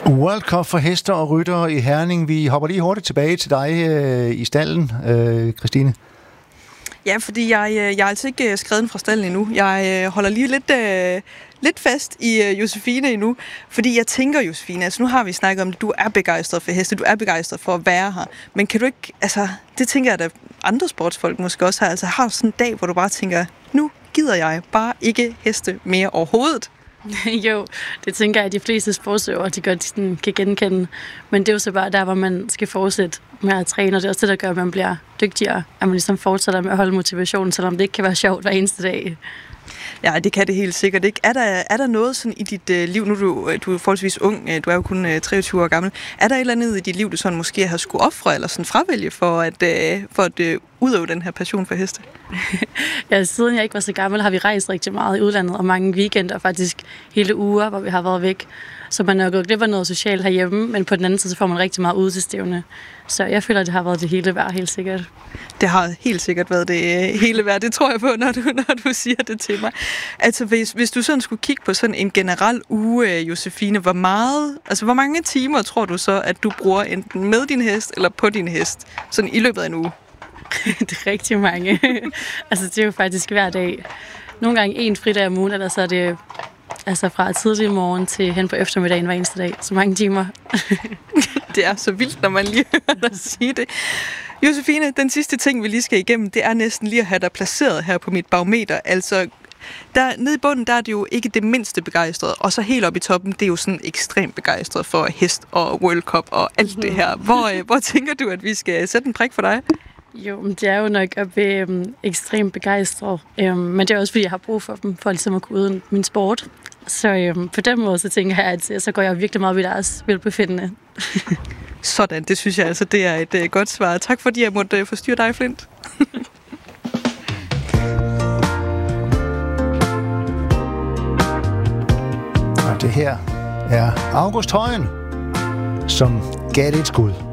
World Cup for hester og ryttere i Herning. Vi hopper lige hurtigt tilbage til dig i stallen, Christine. Ja, fordi jeg er altså ikke skredet fra stallen endnu. Jeg holder lige lidt fast i Josefine endnu, fordi jeg tænker, Josefine, altså nu har vi snakket om det, du er begejstret for heste, du er begejstret for at være her, men kan du ikke, altså det tænker jeg, at andre sportsfolk måske også har, altså har sådan en dag, hvor du bare tænker, nu gider jeg bare ikke heste mere overhovedet. Jo, det tænker jeg, at de fleste sportsøvere, de godt sådan, kan genkende. Men det er jo så bare der, hvor man skal fortsætte med at træne, og det er også det, der gør, at man bliver dygtigere. At man ligesom fortsætter med at holde motivationen, selvom det ikke kan være sjovt hver eneste dag. Ja, det kan det helt sikkert ikke. Er der noget sådan i dit liv, nu du er forholdsvis ung, du er jo kun 23 år gammel, er der et eller andet i dit liv, du sådan måske har skulle ofre eller sådan fravælge for at udøve den her passion for heste? Ja, siden jeg ikke var så gammel, har vi rejst rigtig meget i udlandet, og mange weekender, faktisk hele uger, hvor vi har været væk. Så man er jo gået glip af noget socialt herhjemme, men på den anden side, så får man rigtig meget udestævne. Så jeg føler, at det har været det hele værd, helt sikkert. Det har helt sikkert været det hele værd. Det tror jeg på, når du siger det til mig. Altså, hvis du sådan skulle kigge på sådan en generel uge, Josefine, hvor mange timer tror du så, at du bruger enten med din hest eller på din hest, sådan i løbet af en uge? Det er rigtig mange. Altså, det er jo faktisk hver dag. Nogle gange en fridag om ugen, eller så er det altså fra tidlig morgen til hen på eftermiddagen hver eneste dag. Så mange timer. Det er så vildt, når man lige hører dig sige det. Josefine, den sidste ting, vi lige skal igennem, det er næsten lige at have dig placeret her på mit barometer. Altså, nede i bunden, der er det jo ikke det mindste begejstret, og så helt oppe i toppen, det er jo sådan ekstremt begejstret for hest og World Cup og alt det her. Hvor tænker du, at vi skal sætte en prik for dig? Jo, men det er jo nok at blive ekstremt begejstret. Men det er også, fordi jeg har brug for dem, for ligesom at kunne udøve min sport. Så på den måde, så tænker jeg, at så går jeg virkelig meget ved deres velbefindende. Sådan, det synes jeg altså, det er et godt svar. Tak fordi jeg måtte forstyrre dig, Flint. Og det her er August Højen, som gav det et skud.